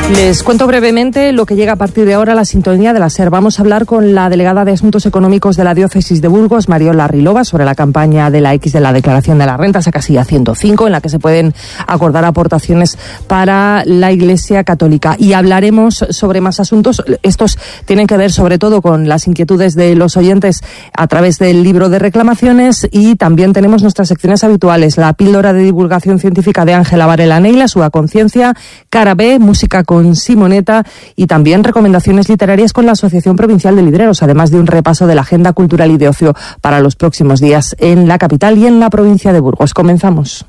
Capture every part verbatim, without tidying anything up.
Les cuento brevemente lo que llega a partir de ahora a la sintonía de la SER. Vamos a hablar con la delegada de Asuntos Económicos de la Diócesis de Burgos, Mariola Rilova, sobre la campaña de la X de la Declaración de la Renta, esa casilla ciento cinco, en la que se pueden acordar aportaciones para la Iglesia Católica. Y hablaremos sobre más asuntos. Estos tienen que ver sobre todo con las inquietudes de los oyentes a través del libro de reclamaciones, y también tenemos nuestras secciones habituales, la píldora de divulgación científica de Ángela Varela Neila, su a conciencia, cara B, música con Simoneta, y también recomendaciones literarias con la Asociación Provincial de Libreros, además de un repaso de la agenda cultural y de ocio para los próximos días en la capital y en la provincia de Burgos. Comenzamos.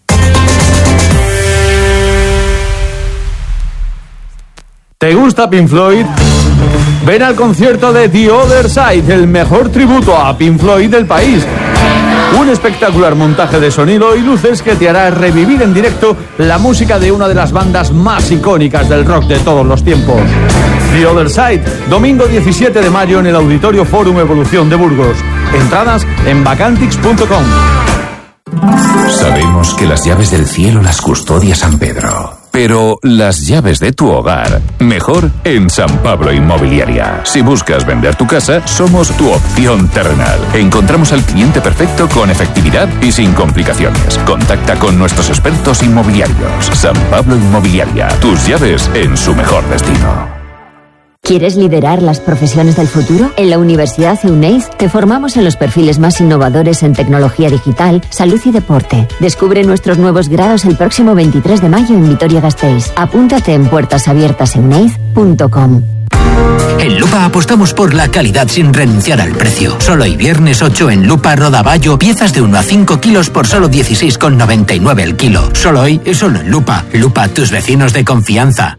¿Te gusta Pink Floyd? Ven al concierto de The Other Side, el mejor tributo a Pink Floyd del país. Un espectacular montaje de sonido y luces que te hará revivir en directo la música de una de las bandas más icónicas del rock de todos los tiempos. The Other Side, domingo diecisiete de mayo en el Auditorio Fórum Evolución de Burgos. Entradas en vacantix punto com. Sabemos que las llaves del cielo las custodia San Pedro. Pero las llaves de tu hogar, mejor en San Pablo Inmobiliaria. Si buscas vender tu casa, somos tu opción terrenal. Encontramos al cliente perfecto con efectividad y sin complicaciones. Contacta con nuestros expertos inmobiliarios. San Pablo Inmobiliaria, tus llaves en su mejor destino. ¿Quieres liderar las profesiones del futuro? En la Universidad EUNEID te formamos en los perfiles más innovadores en tecnología digital, salud y deporte. Descubre nuestros nuevos grados el próximo veintitrés de mayo en Vitoria-Gasteiz. Apúntate en puertas abiertas euneiz punto com. En Lupa apostamos por la calidad sin renunciar al precio. Solo hoy viernes ocho en Lupa Rodaballo, piezas de uno a cinco kilos por solo dieciséis con noventa y nueve el kilo. Solo hoy y solo en Lupa. Lupa, tus vecinos de confianza.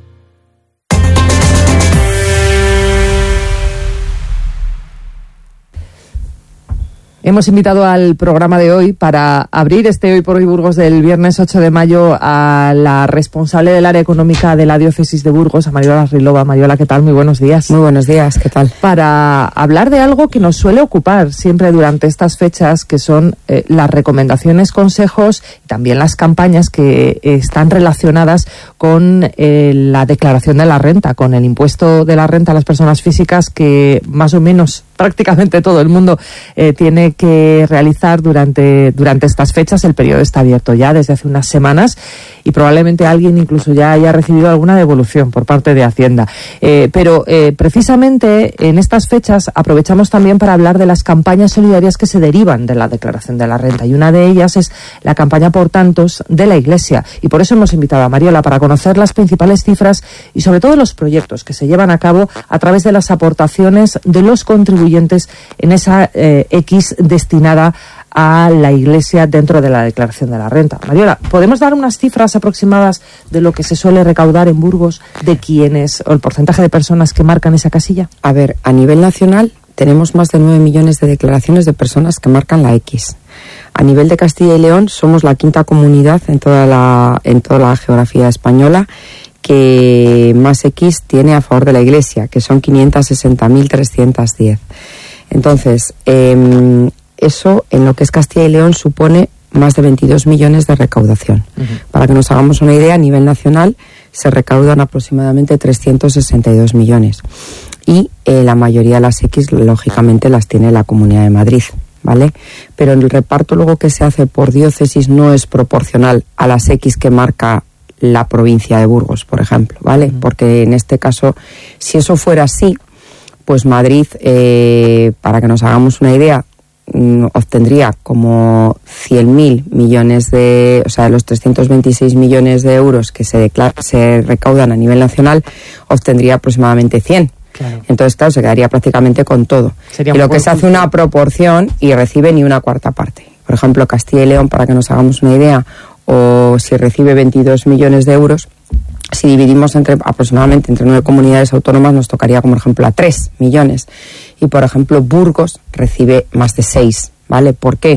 Hemos invitado al programa de hoy para abrir este Hoy por Hoy Burgos del viernes ocho de mayo a la responsable del área económica de la Diócesis de Burgos, a Mariola Rilova. Mariola, ¿qué tal? Muy buenos días. Muy buenos días, ¿qué tal? Para hablar de algo que nos suele ocupar siempre durante estas fechas, que son eh, las recomendaciones, consejos y también las campañas que eh, están relacionadas con eh, la declaración de la renta, con el impuesto de la renta a las personas físicas, que más o menos prácticamente todo el mundo eh, tiene que realizar durante, durante estas fechas. El periodo está abierto ya desde hace unas semanas y probablemente alguien incluso ya haya recibido alguna devolución por parte de Hacienda. Eh, pero eh, precisamente en estas fechas aprovechamos también para hablar de las campañas solidarias que se derivan de la declaración de la renta, y una de ellas es la campaña Por Tantos de la Iglesia, y por eso hemos invitado a Mariola para conocer las principales cifras y sobre todo los proyectos que se llevan a cabo a través de las aportaciones de los contribuyentes en esa eh, X destinada a la Iglesia dentro de la declaración de la renta. Mariola, ¿podemos dar unas cifras aproximadas de lo que se suele recaudar en Burgos, de quiénes o el porcentaje de personas que marcan esa casilla? A ver, a nivel nacional tenemos más de nueve millones de declaraciones de personas que marcan la X. A nivel de Castilla y León somos la quinta comunidad en toda la, en toda la geografía española que más X tiene a favor de la Iglesia, que son quinientos sesenta mil trescientos diez. Entonces, eh, eso en lo que es Castilla y León supone más de veintidós millones de recaudación. Uh-huh. Para que nos hagamos una idea, a nivel nacional se recaudan aproximadamente trescientos sesenta y dos millones. Y eh, la mayoría de las X, lógicamente, las tiene la Comunidad de Madrid, ¿vale? Pero el reparto luego que se hace por diócesis no es proporcional a las X que marca la provincia de Burgos, por ejemplo, ¿vale? Uh-huh. Porque en este caso, si eso fuera así, pues Madrid, eh, para que nos hagamos una idea, mm, obtendría como cien mil millones de, o sea, de los trescientos veintiséis millones de euros que se declara, se recaudan a nivel nacional, obtendría aproximadamente cien. Claro. Entonces, claro, se quedaría prácticamente con todo. Sería y lo que se hace una proporción y recibe ni una cuarta parte. Por ejemplo, Castilla y León, para que nos hagamos una idea, o si recibe veintidós millones de euros, si dividimos entre aproximadamente entre nueve comunidades autónomas, nos tocaría, como ejemplo, a tres millones. Y, por ejemplo, Burgos recibe más de seis, ¿vale? ¿Por qué?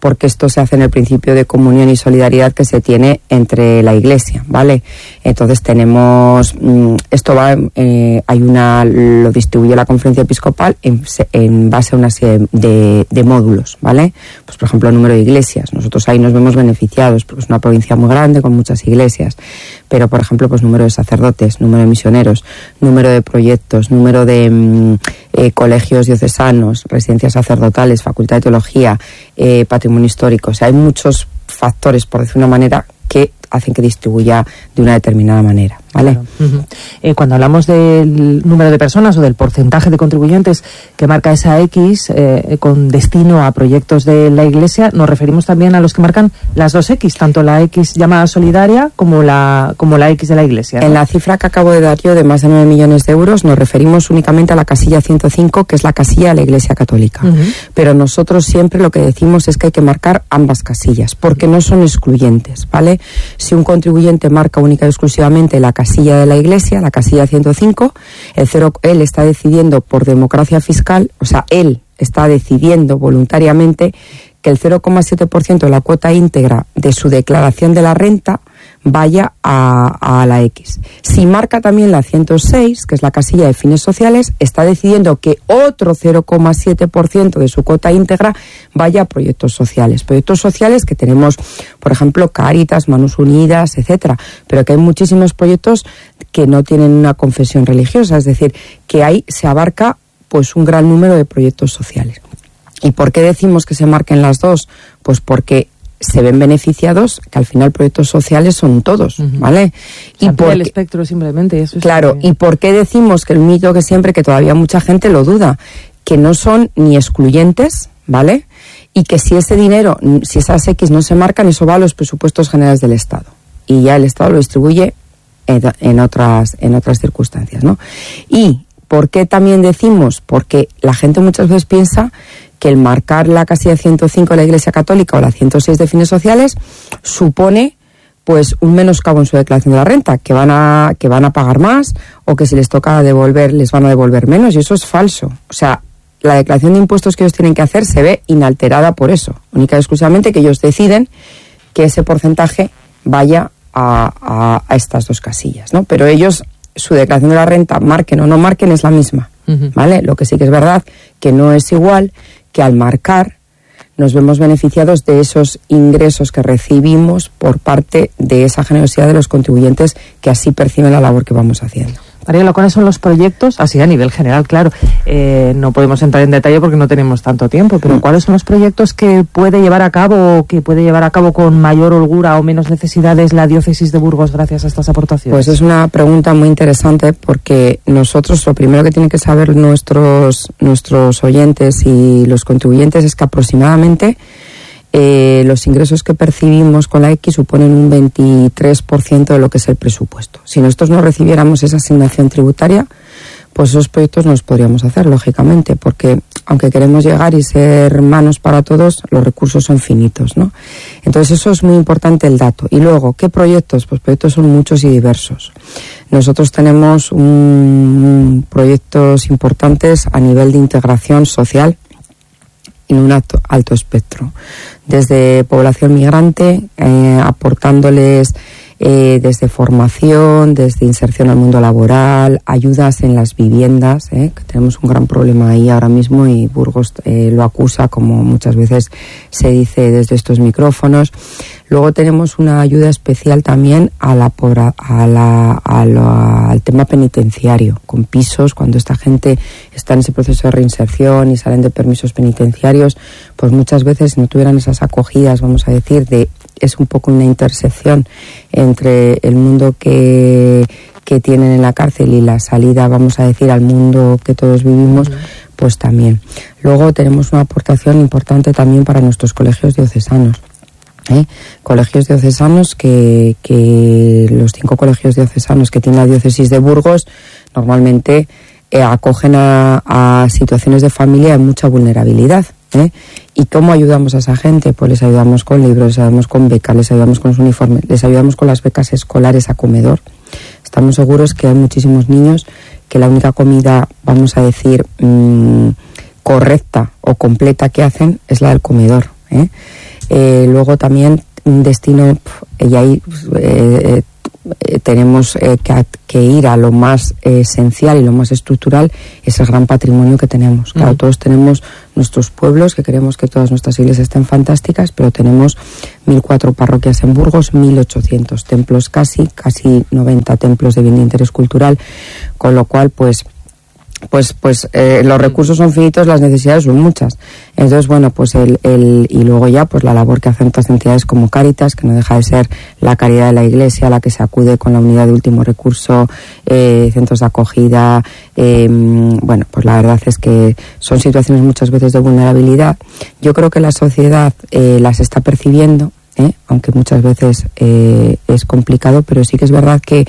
porque esto se hace en el principio de comunión y solidaridad que se tiene entre la Iglesia, ¿vale? Entonces tenemos, esto va, eh, hay una, lo distribuye la Conferencia Episcopal en, en base a una serie de, de módulos, ¿vale? Pues por ejemplo, el número de iglesias, nosotros ahí nos vemos beneficiados, porque es una provincia muy grande con muchas iglesias, pero por ejemplo, pues número de sacerdotes, número de misioneros, número de proyectos, número de eh, colegios diocesanos, residencias sacerdotales, facultad de teología, eh, patrimonio histórico. O sea, hay muchos factores, por decir una manera, que hacen que distribuya de una determinada manera, ¿vale? Claro. Uh-huh. Eh, cuando hablamos del número de personas o del porcentaje de contribuyentes que marca esa X eh, con destino a proyectos de la Iglesia, nos referimos también a los que marcan las dos X, tanto la X llamada solidaria como la como la X de la Iglesia, ¿no? En la cifra que acabo de dar yo de más de nueve millones de euros nos referimos únicamente a la casilla ciento cinco, que es la casilla de la Iglesia Católica. Uh-huh. Pero nosotros siempre lo que decimos es que hay que marcar ambas casillas, porque no son excluyentes, ¿vale? Si un contribuyente marca única y exclusivamente la casilla de la Iglesia, la casilla ciento cinco, el cero, él está decidiendo por democracia fiscal, o sea, él está decidiendo voluntariamente que el cero coma siete por ciento de la cuota íntegra de su declaración de la renta vaya a, a la X. Si marca también la ciento seis, que es la casilla de fines sociales, está decidiendo que otro cero coma siete por ciento de su cuota íntegra vaya a proyectos sociales. Proyectos sociales que tenemos, por ejemplo, Cáritas, Manos Unidas, etcétera, pero que hay muchísimos proyectos que no tienen una confesión religiosa, es decir, que ahí se abarca pues un gran número de proyectos sociales. ¿Y por qué decimos que se marquen las dos? Pues porque se ven beneficiados, que al final proyectos sociales son todos, uh-huh. ¿vale? Y por el espectro simplemente, eso es. Claro, que... ¿y por qué decimos que el mito que siempre, que todavía mucha gente lo duda, que no son ni excluyentes, ¿vale? Y que si ese dinero, si esas X no se marcan, eso va a los presupuestos generales del Estado. Y ya el Estado lo distribuye en, en otras, en otras circunstancias, ¿no? Y ¿por qué también decimos? Porque la gente muchas veces piensa que el marcar la casilla ciento cinco de la Iglesia Católica o la ciento seis de fines sociales supone pues un menoscabo en su declaración de la renta, que van a que van a pagar más o que si les toca devolver les van a devolver menos, y eso es falso. O sea, la declaración de impuestos que ellos tienen que hacer se ve inalterada por eso, única y exclusivamente que ellos deciden que ese porcentaje vaya a, a, a estas dos casillas, ¿no? Pero ellos, su declaración de la renta, marquen o no marquen, es la misma, uh-huh. ¿vale? Lo que sí que es verdad que no es igual que al marcar nos vemos beneficiados de esos ingresos que recibimos por parte de esa generosidad de los contribuyentes que así perciben la labor que vamos haciendo. Mariela, ¿cuáles son los proyectos? Así a nivel general, claro, eh, no podemos entrar en detalle porque no tenemos tanto tiempo, pero ¿cuáles son los proyectos que puede llevar a cabo o que puede llevar a cabo con mayor holgura o menos necesidades la diócesis de Burgos gracias a estas aportaciones? Pues es una pregunta muy interesante, porque nosotros lo primero que tienen que saber nuestros, nuestros oyentes y los contribuyentes es que aproximadamente Eh, los ingresos que percibimos con la X suponen un veintitrés por ciento de lo que es el presupuesto. Si nosotros no recibiéramos esa asignación tributaria, pues esos proyectos no los podríamos hacer, lógicamente, porque aunque queremos llegar y ser manos para todos, los recursos son finitos, ¿no? Entonces eso es muy importante, el dato. Y luego, ¿qué proyectos? Pues proyectos son muchos y diversos. Nosotros tenemos un, proyectos importantes a nivel de integración social en un alto, alto espectro, desde población migrante, eh, aportándoles eh, desde formación, desde inserción al mundo laboral, ayudas en las viviendas, eh, que tenemos un gran problema ahí ahora mismo y Burgos eh, lo acusa, como muchas veces se dice desde estos micrófonos. Luego tenemos una ayuda especial también a la, a la, a la, al tema penitenciario, con pisos, cuando esta gente está en ese proceso de reinserción y salen de permisos penitenciarios, pues muchas veces si no tuvieran esas acogidas, vamos a decir, de es un poco una intersección entre el mundo que, que tienen en la cárcel y la salida, vamos a decir, al mundo que todos vivimos, uh-huh. pues también. Luego tenemos una aportación importante también para nuestros colegios diocesanos. ¿Eh? Colegios diocesanos que, que los cinco colegios diocesanos que tiene la diócesis de Burgos normalmente eh, acogen a, a situaciones de familia de mucha vulnerabilidad. ¿eh? ¿Y cómo ayudamos a esa gente? Pues les ayudamos con libros, les ayudamos con becas, les ayudamos con los uniformes, les ayudamos con las becas escolares a comedor. Estamos seguros que hay muchísimos niños que la única comida, vamos a decir, mmm, correcta o completa que hacen es la del comedor. ¿eh? Eh, luego también un destino, y ahí eh, eh, tenemos eh, que, que ir a lo más eh, esencial y lo más estructural, es el gran patrimonio que tenemos. Claro, mm. todos tenemos nuestros pueblos, que queremos que todas nuestras iglesias estén fantásticas, pero tenemos mil cuatro parroquias en Burgos, mil ochocientos templos casi, casi noventa templos de bien de interés cultural, con lo cual, pues, pues pues eh, los recursos son finitos, las necesidades son muchas. Entonces, bueno, pues el, el y luego ya pues la labor que hacen otras entidades como Cáritas, que no deja de ser la caridad de la Iglesia, la que se acude con la unidad de último recurso, eh, centros de acogida, eh, bueno, pues la verdad es que son situaciones muchas veces de vulnerabilidad. Yo creo que la sociedad eh, las está percibiendo, eh, aunque muchas veces eh, es complicado, pero sí que es verdad que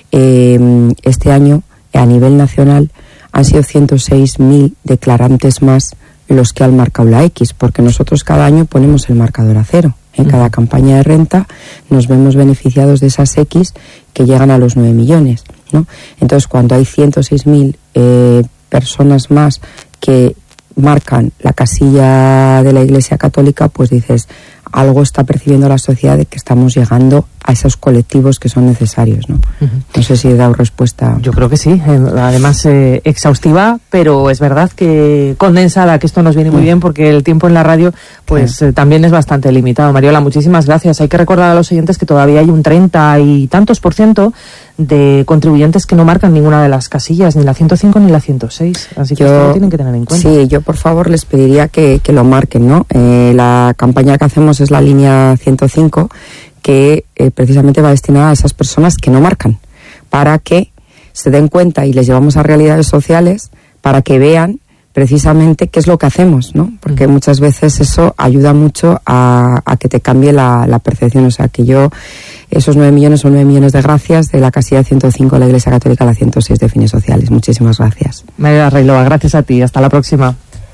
eh, este año a nivel nacional han sido ciento seis mil declarantes más los que han marcado la X, porque nosotros cada año ponemos el marcador a cero. En ¿eh? Cada campaña de renta nos vemos beneficiados de esas X que llegan a los nueve millones, ¿no? Entonces, cuando hay ciento seis mil eh, personas más que marcan la casilla de la Iglesia Católica, pues dices, algo está percibiendo la sociedad de que estamos llegando a esos colectivos que son necesarios, ¿no? Uh-huh. No sé si he dado respuesta. Yo creo que sí, además eh, exhaustiva, pero es verdad que condensada, que esto nos viene muy uh-huh. bien porque el tiempo en la radio pues uh-huh. eh, también es bastante limitado. Mariola, muchísimas gracias. Hay que recordar a los oyentes que todavía hay un treinta y tantos por ciento de contribuyentes que no marcan ninguna de las casillas, ni la ciento cinco ni la ciento seis, así que yo, esto lo tienen que tener en cuenta. Sí, yo por favor les pediría que, que lo marquen, ¿no? Eh, la campaña que hacemos es la línea ciento cinco, que eh, precisamente va destinada a esas personas que no marcan, para que se den cuenta y les llevamos a realidades sociales para que vean precisamente qué es lo que hacemos, ¿no? Porque muchas veces eso ayuda mucho a, a que te cambie la, la percepción. O sea, que yo, esos nueve millones son nueve millones de gracias de la casilla ciento cinco de la Iglesia Católica a la ciento seis de fines sociales. Muchísimas gracias. María Reiloa, gracias a ti. Hasta la próxima.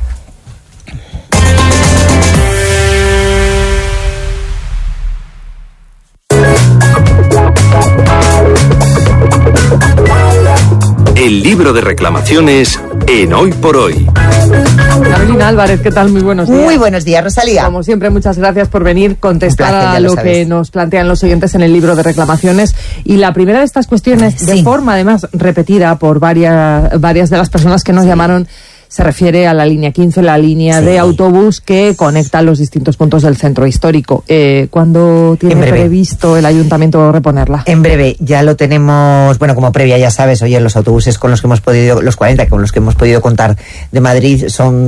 El libro de reclamaciones en Hoy por Hoy. Carolina Álvarez, ¿qué tal? Muy buenos días. Muy buenos días, Rosalía. Como siempre, muchas gracias por venir, contestar placer, a lo, lo que nos plantean los oyentes en el libro de reclamaciones. Y la primera de estas cuestiones, sí. de forma además repetida por varias, varias de las personas que nos sí. llamaron, se refiere a la línea quince, la línea sí. de autobús que conecta los distintos puntos del centro histórico. Eh, ¿Cuándo tiene previsto el ayuntamiento reponerla? En breve, ya lo tenemos, bueno, como previa, ya sabes, oye, los autobuses con los que hemos podido, los cuarenta con los que hemos podido contar de Madrid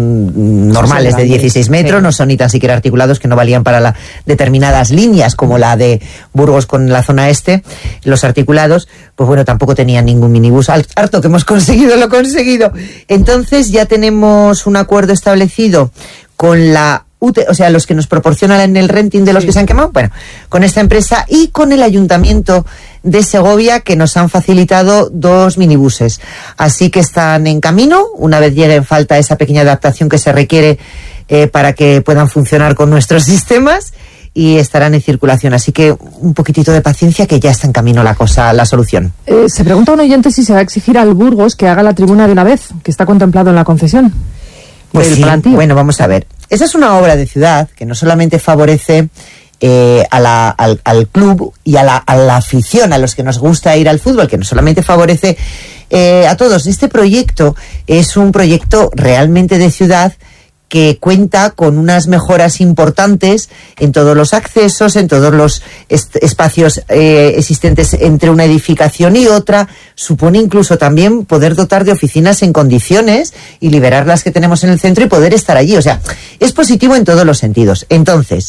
son normales, son de dieciséis metros, sí. no son ni tan siquiera articulados, que no valían para la, determinadas líneas, como la de Burgos con la zona este. Los articulados, pues bueno, tampoco tenían ningún minibús. Harto que hemos conseguido, lo conseguido. Entonces ya te tenemos un acuerdo establecido con la U T E, o sea, los que nos proporcionan en el renting de los sí. que se han quemado, bueno, con esta empresa y con el Ayuntamiento de Segovia, que nos han facilitado dos minibuses. Así que están en camino. Una vez llegue, falta esa pequeña adaptación que se requiere eh, para que puedan funcionar con nuestros sistemas, y estarán en circulación. Así que un poquitito de paciencia, que ya está en camino la cosa, la solución. Eh, se pregunta un oyente si se va a exigir al Burgos que haga la tribuna de una vez, que está contemplado en la concesión. Pues sí, bueno, vamos a ver. Esa es una obra de ciudad que no solamente favorece eh, a la, al, al club y a la, a la afición, a los que nos gusta ir al fútbol, que no solamente favorece eh, a todos. Este proyecto es un proyecto realmente de ciudad, que cuenta con unas mejoras importantes en todos los accesos, en todos los est- espacios eh, existentes entre una edificación y otra. Supone incluso también poder dotar de oficinas en condiciones y liberar las que tenemos en el centro y poder estar allí. O sea, es positivo en todos los sentidos. Entonces,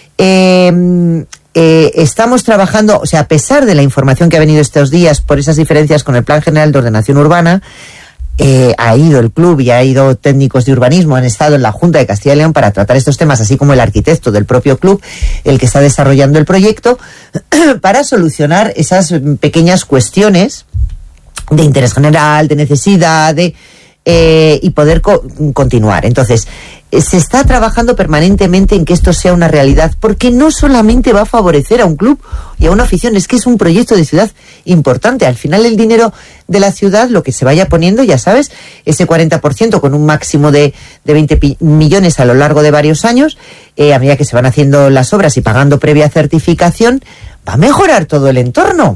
eh, eh, estamos trabajando, o sea, a pesar de la información que ha venido estos días por esas diferencias con el Plan General de Ordenación Urbana, Eh, ha ido el club y ha ido técnicos de urbanismo, han estado en la Junta de Castilla y León para tratar estos temas, así como el arquitecto del propio club, el que está desarrollando el proyecto, para solucionar esas pequeñas cuestiones de interés general, de necesidad, de eh, y poder co- continuar. Entonces, se está trabajando permanentemente en que esto sea una realidad, porque no solamente va a favorecer a un club y a una afición, es que es un proyecto de ciudad importante. Al final el dinero de la ciudad, lo que se vaya poniendo, ya sabes, ese cuarenta por ciento con un máximo de, de veinte millones a lo largo de varios años, eh, a medida que se van haciendo las obras y pagando previa certificación, va a mejorar todo el entorno.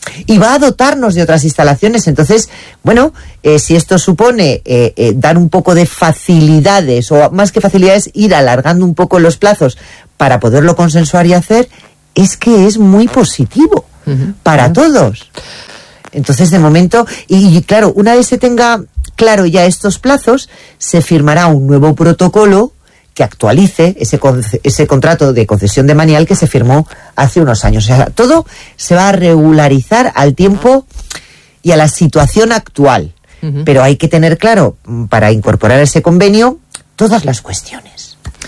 Y va a dotarnos de otras instalaciones. Entonces, bueno, eh, si esto supone eh, eh, dar un poco de facilidades, o más que facilidades, ir alargando un poco los plazos para poderlo consensuar y hacer, es que es muy positivo uh-huh. para uh-huh. todos. Entonces, de momento, y, y claro, una vez se tenga claro ya estos plazos, se firmará un nuevo protocolo que actualice ese, ese contrato de concesión de manial que se firmó hace unos años. O sea, todo se va a regularizar al tiempo y a la situación actual. Uh-huh. Pero hay que tener claro, para incorporar ese convenio, todas las cuestiones.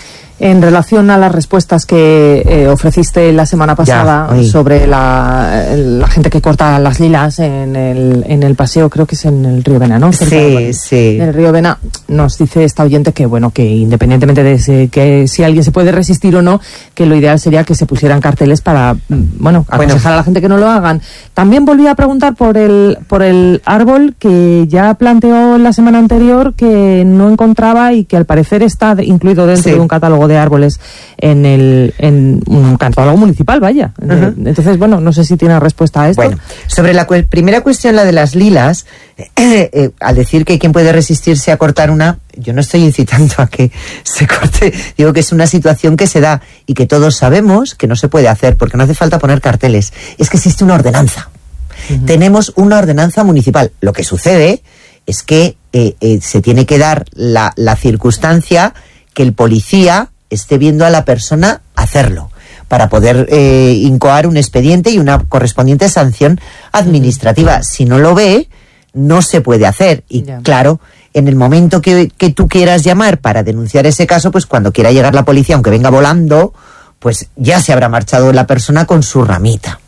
En relación a las respuestas que eh, ofreciste la semana pasada ya, sobre la, la gente que corta las lilas en el, en el paseo, creo que es en el río Vena, ¿no? Cerca, sí, bueno, sí. En el río Vena, nos dice esta oyente que, bueno, que independientemente de ese, que si alguien se puede resistir o no, que lo ideal sería que se pusieran carteles para, bueno, aconsejar bueno. a la gente que no lo hagan. También volví a preguntar por el, por el árbol que ya planteó la semana anterior que no encontraba y que al parecer está incluido dentro sí. de un catálogo de de árboles en el en un catálogo municipal, vaya. Uh-huh. Entonces, bueno, no sé si tiene respuesta a esto. Bueno, sobre la cu- primera cuestión, la de las lilas, eh, eh, al decir que quién puede resistirse a cortar una, yo no estoy incitando a que se corte, digo que es una situación que se da y que todos sabemos que no se puede hacer, porque no hace falta poner carteles, es que existe una ordenanza. Uh-huh. Tenemos una ordenanza municipal. Lo que sucede es que eh, eh, se tiene que dar la, la circunstancia que el policía esté viendo a la persona hacerlo, para poder eh, incoar un expediente y una correspondiente sanción administrativa. Uh-huh. Si no lo ve, no se puede hacer. Y yeah. claro, en el momento que, que tú quieras llamar para denunciar ese caso, pues cuando quiera llegar la policía, aunque venga volando, pues ya se habrá marchado la persona con su ramita.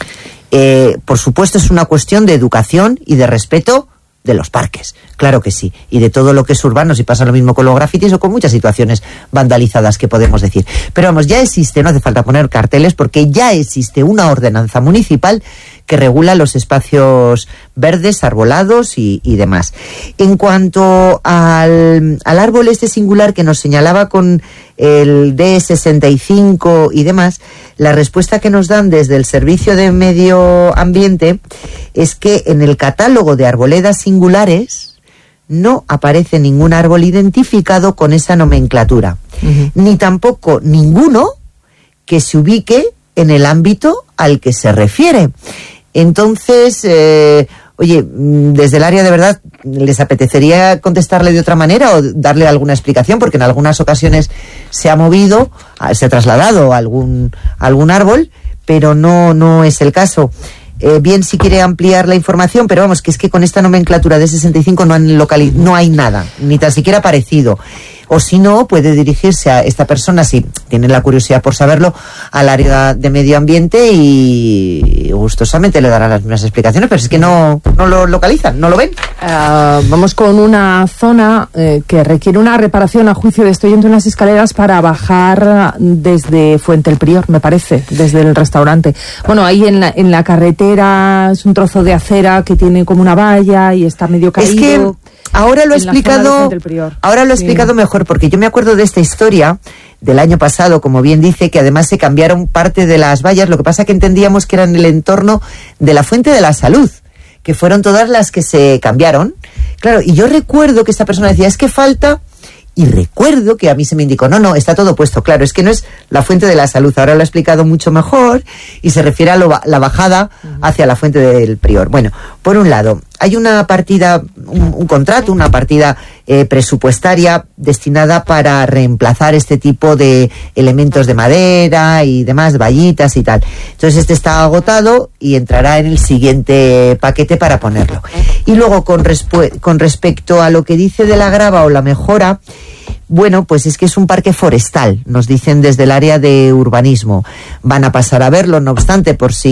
Eh, por supuesto, es una cuestión de educación y de respeto de los parques, claro que sí, y de todo lo que es urbano, si pasa lo mismo con los grafitis o con muchas situaciones vandalizadas que podemos decir. Pero vamos, ya existe, no hace falta poner carteles, porque ya existe una ordenanza municipal que regula los espacios verdes, arbolados y, y demás. En cuanto al, al árbol este singular que nos señalaba con el D sesenta y cinco y demás, la respuesta que nos dan desde el Servicio de Medio Ambiente es que en el catálogo de arboledas singulares no aparece ningún árbol identificado con esa nomenclatura, uh-huh. ni tampoco ninguno que se ubique en el ámbito al que se refiere. Entonces, eh, oye, desde el área de verdad, ¿les apetecería contestarle de otra manera o darle alguna explicación? Porque en algunas ocasiones se ha movido, se ha trasladado a algún, a algún árbol, pero no, no es el caso. Eh, bien si quiere ampliar la información, pero vamos, que es que con esta nomenclatura de sesenta y cinco no, han locali- no hay nada, ni tan siquiera parecido. O si no, puede dirigirse a esta persona, si tiene la curiosidad por saberlo, al área de medio ambiente y gustosamente le darán las mismas explicaciones, pero es que no, no lo localizan, no lo ven. Uh, vamos con una zona eh, que requiere una reparación, a juicio de estoy entre unas escaleras para bajar desde Fuente el Prior, me parece, desde el restaurante. Bueno, ahí en la, en la carretera es un trozo de acera que tiene como una valla y está medio caído. Es que ahora lo he explicado, ahora lo he sí. explicado mejor, porque yo me acuerdo de esta historia del año pasado, como bien dice, que además se cambiaron parte de las vallas, lo que pasa que entendíamos que eran el entorno de la Fuente de la Salud, que fueron todas las que se cambiaron. Claro, y yo recuerdo que esta persona decía, es que falta, y recuerdo que a mí se me indicó, no, no, está todo puesto, claro, es que no es la Fuente de la Salud, ahora lo he explicado mucho mejor, y se refiere a lo, la bajada hacia la Fuente del Prior. Bueno, por un lado, hay una partida, un, un contrato, una partida eh, presupuestaria destinada para reemplazar este tipo de elementos de madera y demás, vallitas y tal. Entonces este está agotado y entrará en el siguiente paquete para ponerlo. Y luego, con, respu- con respecto a lo que dice de la grava o la mejora, bueno, pues es que es un parque forestal, nos dicen desde el área de urbanismo. Van a pasar a verlo, no obstante, por si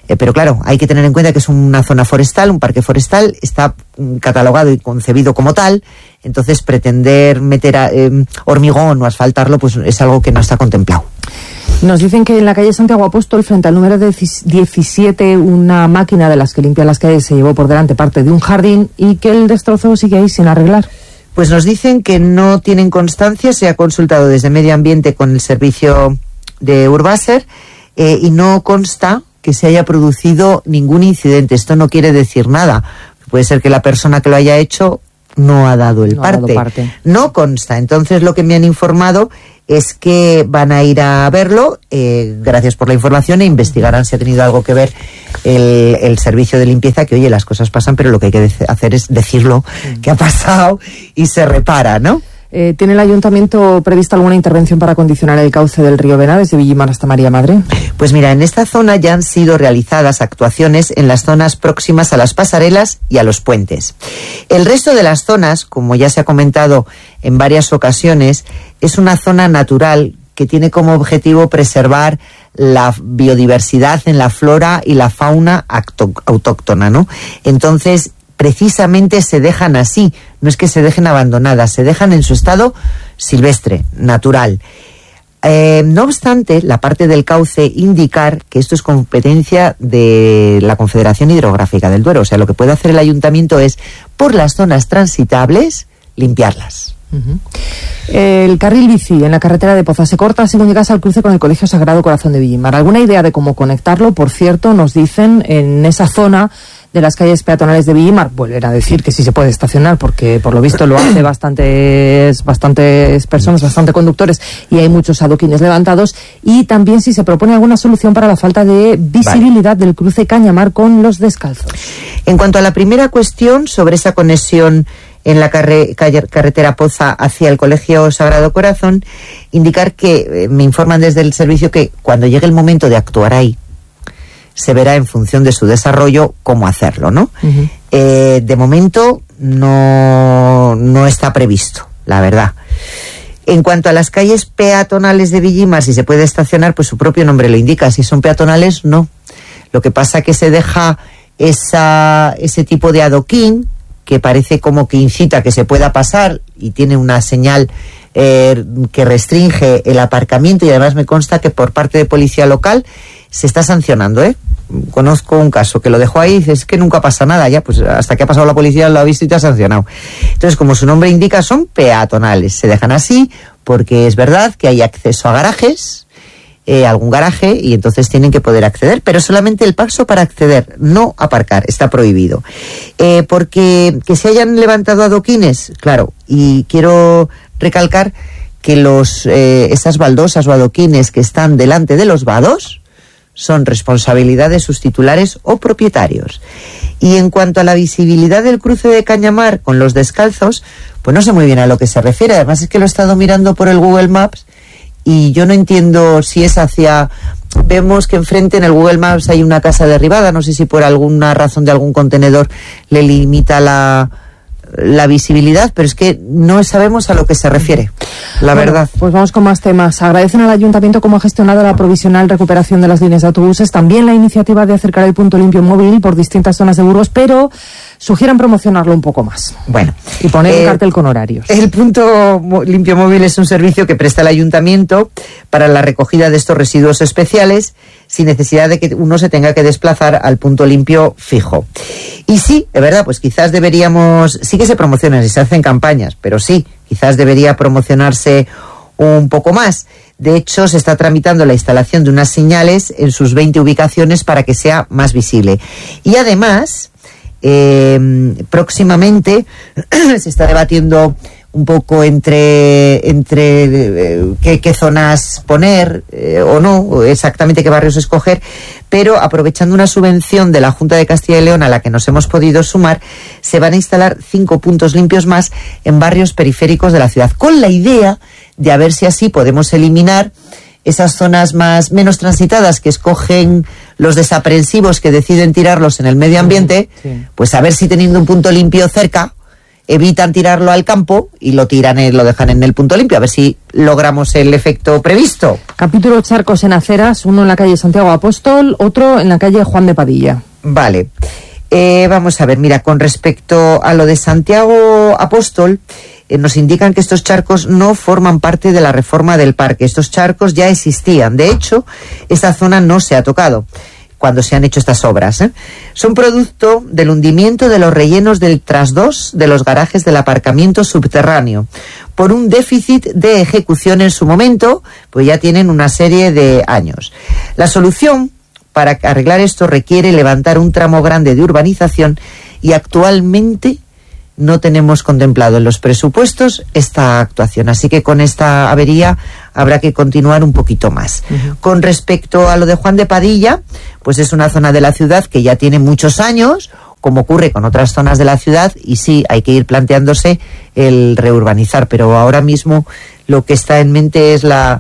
Eh, pero claro, hay que tener en cuenta que es una zona forestal, un parque forestal, está mm, catalogado y concebido como tal, entonces pretender meter a, eh, hormigón o asfaltarlo pues es algo que no está contemplado. Nos dicen que en la calle Santiago Apóstol, frente al número diecisiete, una máquina de las que limpia las calles se llevó por delante parte de un jardín y que el destrozo sigue ahí sin arreglar. Pues nos dicen que no tienen constancia, se ha consultado desde Medio Ambiente con el servicio de Urbaser eh, y no consta que se haya producido ningún incidente. Esto no quiere decir nada. Puede ser que la persona que lo haya hecho no ha dado el no parte. Ha dado parte. No consta. Entonces lo que me han informado es que van a ir a verlo, eh, gracias por la información, e investigarán si ha tenido algo que ver el, el servicio de limpieza, que oye, las cosas pasan, pero lo que hay que hacer es decirlo, mm. que ha pasado y se repara, ¿no? Eh, ¿Tiene el Ayuntamiento prevista alguna intervención para condicionar el cauce del río Vena desde Villimar hasta María Madre? Pues mira, en esta zona ya han sido realizadas actuaciones en las zonas próximas a las pasarelas y a los puentes. El resto de las zonas, como ya se ha comentado en varias ocasiones, es una zona natural que tiene como objetivo preservar la biodiversidad en la flora y la fauna autóctona, ¿no? Entonces, precisamente se dejan así, no es que se dejen abandonadas, se dejan en su estado silvestre, natural. Eh, no obstante, la parte del cauce indicar que esto es competencia de la Confederación Hidrográfica del Duero, o sea, lo que puede hacer el ayuntamiento es, por las zonas transitables, limpiarlas. Uh-huh. El carril bici en la carretera de Poza se corta según llegas al cruce con el Colegio Sagrado Corazón de Villimar. ¿Alguna idea de cómo conectarlo? Por cierto, nos dicen en esa zona de las calles peatonales de Villimar, volver a decir que sí se puede estacionar, porque por lo visto lo hace bastantes, bastantes personas, bastantes conductores, y hay muchos adoquines levantados, y también si se propone alguna solución para la falta de visibilidad vale. del cruce Cañamar con los descalzos. En cuanto a la primera cuestión sobre esa conexión en la carre, calle, carretera Poza hacia el Colegio Sagrado Corazón, indicar que eh, me informan desde el servicio que cuando llegue el momento de actuar ahí, se verá en función de su desarrollo cómo hacerlo, ¿no? Uh-huh. Eh, de momento no, no está previsto, la verdad. En cuanto a las calles peatonales de Villimar, si se puede estacionar, pues su propio nombre lo indica. Si son peatonales, no. Lo que pasa es que se deja esa, ese tipo de adoquín que parece como que incita a que se pueda pasar y tiene una señal eh, que restringe el aparcamiento, y además me consta que por parte de policía local se está sancionando, ¿eh? Conozco un caso que lo dejó ahí y dice, es que nunca pasa nada, ya, pues hasta que ha pasado la policía lo ha visto y te ha sancionado. Entonces, como su nombre indica, son peatonales, se dejan así porque es verdad que hay acceso a garajes, eh, algún garaje, y entonces tienen que poder acceder, pero solamente el paso para acceder, no aparcar, está prohibido. Eh, porque que se hayan levantado adoquines, claro, y quiero recalcar que los eh, esas baldosas o adoquines que están delante de los vados son responsabilidad de sus titulares o propietarios. Y en cuanto a la visibilidad del cruce de Cañamar con los descalzos, pues no sé muy bien a lo que se refiere. Además es que lo he estado mirando por el Google Maps y yo no entiendo si es hacia... Vemos que enfrente en el Google Maps hay una casa derribada, no sé si por alguna razón de algún contenedor le limita la... la visibilidad, pero es que no sabemos a lo que se refiere, la bueno, verdad. Pues vamos con más temas. Agradecen al Ayuntamiento cómo ha gestionado la provisional recuperación de las líneas de autobuses, también la iniciativa de acercar el punto limpio móvil por distintas zonas de Burgos, pero sugieren promocionarlo un poco más. Bueno. Y poner eh, un cartel con horarios. El punto limpio móvil es un servicio que presta el Ayuntamiento para la recogida de estos residuos especiales, sin necesidad de que uno se tenga que desplazar al punto limpio fijo. Y sí, de verdad, pues quizás deberíamos, sí que se promocionan y se hacen campañas, pero sí, quizás debería promocionarse un poco más. De hecho, se está tramitando la instalación de unas señales en sus veinte ubicaciones para que sea más visible. Y además, eh, próximamente se está debatiendo un poco entre entre eh, qué, qué zonas poner eh, o no, exactamente qué barrios escoger, pero aprovechando una subvención de la Junta de Castilla y León a la que nos hemos podido sumar, se van a instalar cinco puntos limpios más en barrios periféricos de la ciudad, con la idea de a ver si así podemos eliminar esas zonas más menos transitadas que escogen los desaprensivos que deciden tirarlos en el medio ambiente, sí. Pues a ver si teniendo un punto limpio cerca evitan tirarlo al campo y lo tiran, en, lo dejan en el punto limpio, a ver si logramos el efecto previsto. Capítulo charcos en aceras, uno en la calle Santiago Apóstol, otro en la calle Juan de Padilla. Vale. Eh, vamos a ver, mira, con respecto a lo de Santiago Apóstol, eh, nos indican que estos charcos no forman parte de la reforma del parque. Estos charcos ya existían. De hecho, esta zona no se ha tocado cuando se han hecho estas obras, ¿eh? Son producto del hundimiento de los rellenos del trasdos de los garajes del aparcamiento subterráneo por un déficit de ejecución en su momento, pues ya tienen una serie de años. La solución para arreglar esto requiere levantar un tramo grande de urbanización y actualmente no tenemos contemplado en los presupuestos esta actuación. Así que con esta avería habrá que continuar un poquito más. Uh-huh. Con respecto a lo de Juan de Padilla, pues es una zona de la ciudad que ya tiene muchos años, como ocurre con otras zonas de la ciudad, y sí, hay que ir planteándose el reurbanizar, pero ahora mismo lo que está en mente es la...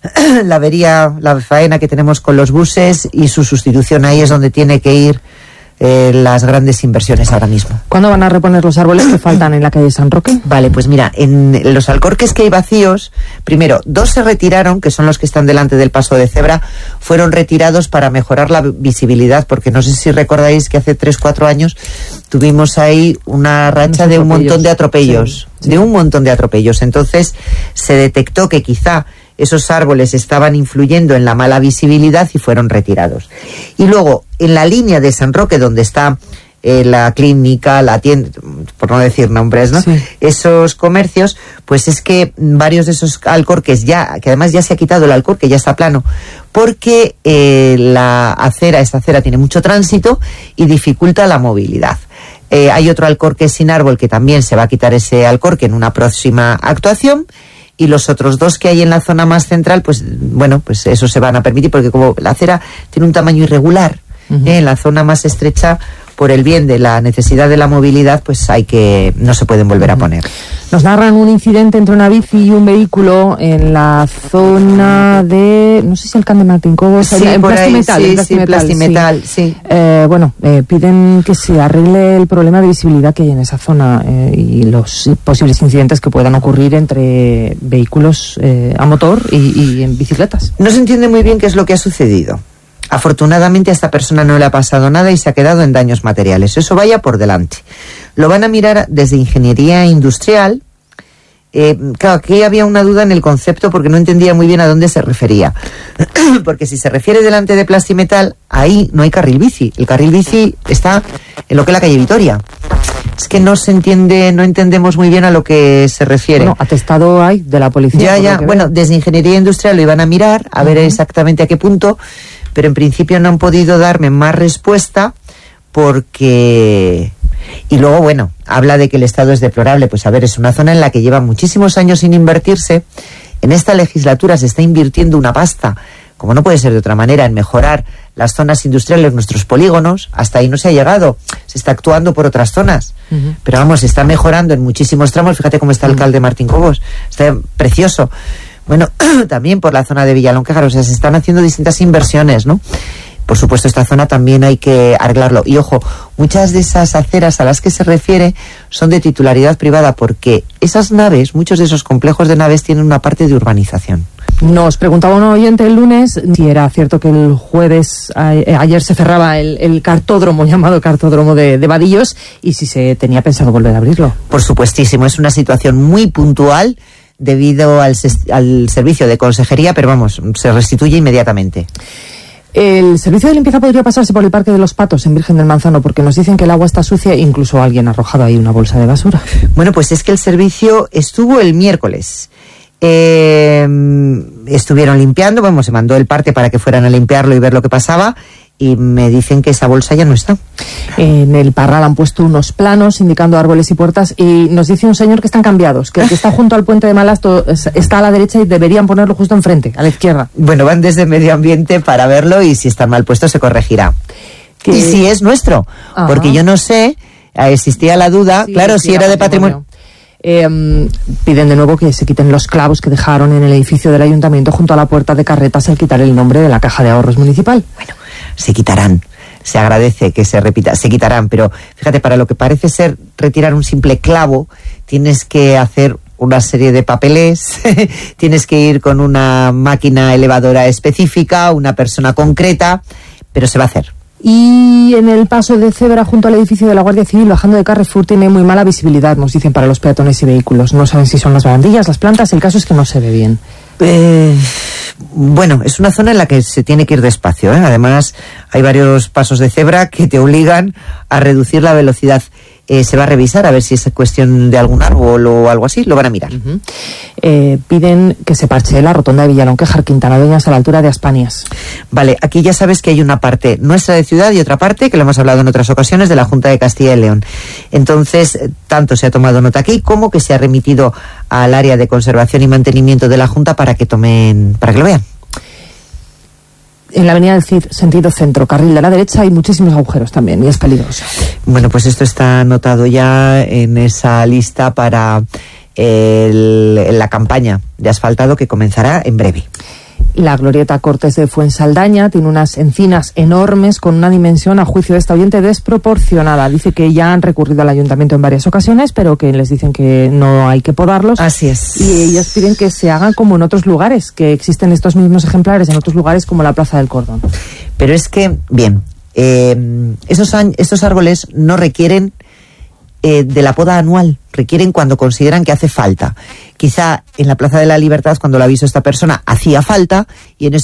la avería, la faena que tenemos con los buses y su sustitución. Ahí es donde tiene que ir eh, las grandes inversiones ahora mismo. ¿Cuándo van a reponer los árboles que faltan en la calle San Roque? Vale, pues mira, en los alcorques que hay vacíos, primero, dos se retiraron, que son los que están delante del paso de cebra, fueron retirados para mejorar la visibilidad, porque no sé si recordáis que hace tres, cuatro años tuvimos ahí una racha de un montón de atropellos, sí, sí. de un montón de atropellos. Entonces se detectó que quizá esos árboles estaban influyendo en la mala visibilidad y fueron retirados. Y luego, en la línea de San Roque, donde está eh, la clínica, la tienda, por no decir nombres, ¿no? Sí. Esos comercios, pues es que varios de esos alcorques ya, que además ya se ha quitado el alcorque, ya está plano, porque eh, la acera, esta acera tiene mucho tránsito y dificulta la movilidad. Eh, hay otro alcorque sin árbol que también se va a quitar ese alcorque en una próxima actuación. Y los otros dos que hay en la zona más central, pues bueno, pues eso se van a permitir, porque como la acera tiene un tamaño irregular, uh-huh. ¿eh? En la zona más estrecha, por el bien de la necesidad de la movilidad, pues hay que, no se pueden volver uh-huh. a poner. Nos narran un incidente entre una bici y un vehículo en la zona de, no sé si el Can de Martín Cobos, sí, en Plastimetal, sí, sí, Plastimetal, Plastimetal, sí. sí. Eh, bueno, eh, piden que se arregle el problema de visibilidad que hay en esa zona eh, y los posibles incidentes que puedan ocurrir entre vehículos eh, a motor y, y en bicicletas. No se entiende muy bien qué es lo que ha sucedido. Afortunadamente a esta persona no le ha pasado nada y se ha quedado en daños materiales. Eso vaya por delante. Lo van a mirar desde ingeniería industrial. Eh, claro, aquí había una duda en el concepto porque no entendía muy bien a dónde se refería. Porque si se refiere delante de Plastimetal, ahí no hay carril bici. El carril bici está en lo que es la calle Vitoria. Es que no se entiende, no entendemos muy bien a lo que se refiere. Bueno, atestado hay de la policía. Ya, ya. Bueno, desde ingeniería industrial lo iban a mirar, a uh-huh. ver exactamente a qué punto, pero en principio no han podido darme más respuesta porque... Y luego, bueno, habla de que el estado es deplorable. Pues a ver, es una zona en la que lleva muchísimos años sin invertirse. En esta legislatura se está invirtiendo una pasta, como no puede ser de otra manera, en mejorar las zonas industriales, nuestros polígonos. Hasta ahí no se ha llegado. Se está actuando por otras zonas. Uh-huh. Pero vamos, se está mejorando en muchísimos tramos. Fíjate cómo está el alcalde Martín Cobos. Está precioso. Bueno, también por la zona de Villalonquejar. O sea, se están haciendo distintas inversiones, ¿no? Por supuesto, esta zona también hay que arreglarlo. Y ojo, muchas de esas aceras a las que se refiere son de titularidad privada, porque esas naves, muchos de esos complejos de naves tienen una parte de urbanización. Nos preguntaba un oyente el lunes si era cierto que el jueves, a, ayer se cerraba el, el cartódromo, llamado cartódromo de, de Vadillos, y si se tenía pensado volver a abrirlo. Por supuestísimo, es una situación muy puntual debido al, al servicio de consejería, pero vamos, se restituye inmediatamente. El servicio de limpieza podría pasarse por el Parque de los Patos en Virgen del Manzano, porque nos dicen que el agua está sucia e incluso alguien ha arrojado ahí una bolsa de basura. Bueno, pues es que el servicio estuvo el miércoles. Eh, estuvieron limpiando, bueno, se mandó el parte para que fueran a limpiarlo y ver lo que pasaba, y me dicen que esa bolsa ya no está. En el Parral han puesto unos planos indicando árboles y puertas, y nos dice un señor que están cambiados, que el que está junto al puente de Malasto está a la derecha y deberían ponerlo justo enfrente, a la izquierda. Bueno, van desde Medio Ambiente para verlo, y si están mal puestos se corregirá. ¿Qué? Y si es nuestro, ajá, porque yo no sé, existía la duda, sí, claro, sí, si era de patrimonio. Eh, piden de nuevo que se quiten los clavos que dejaron en el edificio del ayuntamiento junto a la puerta de carretas al quitar el nombre de la Caja de Ahorros Municipal. Bueno, se quitarán. se agradece que se repita, se quitarán, pero fíjate, para lo que parece ser retirar un simple clavo, tienes que hacer una serie de papeles, tienes que ir con una máquina elevadora específica, una persona concreta, pero se va a hacer. Y en el paso de cebra junto al edificio de la Guardia Civil, bajando de Carrefour, tiene muy mala visibilidad, nos dicen, para los peatones y vehículos. No saben si son las barandillas, las plantas, el caso es que no se ve bien. Eh, bueno, es una zona en la que se tiene que ir despacio, ¿eh? Además, hay varios pasos de cebra que te obligan a reducir la velocidad. Eh, se va a revisar a ver si es cuestión de algún árbol o algo así, lo van a mirar. Uh-huh. eh, piden que se parche la rotonda de Villalonquejar, Quintana Dueñas, a la altura de Aspanias. Vale, aquí ya sabes que hay una parte nuestra de ciudad y otra parte, que lo hemos hablado en otras ocasiones, de la Junta de Castilla y León. Entonces, tanto se ha tomado nota aquí como que se ha remitido al área de conservación y mantenimiento de la Junta para que tomen, para que lo vean. En la avenida del Cid, sentido centro, carril de la derecha, hay muchísimos agujeros también y es peligroso. Bueno, pues esto está anotado ya en esa lista para el, la campaña de asfaltado que comenzará en breve. La glorieta Cortes de Fuensaldaña tiene unas encinas enormes con una dimensión, a juicio de esta oyente, desproporcionada. Dice que ya han recurrido al ayuntamiento en varias ocasiones, pero que les dicen que no hay que podarlos. Así es. Y ellos piden que se hagan como en otros lugares, que existen estos mismos ejemplares en otros lugares como la Plaza del Cordón. Pero es que, bien, eh, esos, esos árboles no requieren eh, de la poda anual, requieren cuando consideran que hace falta. Quizá en la Plaza de la Libertad, cuando lo avisó esta persona, hacía falta, y en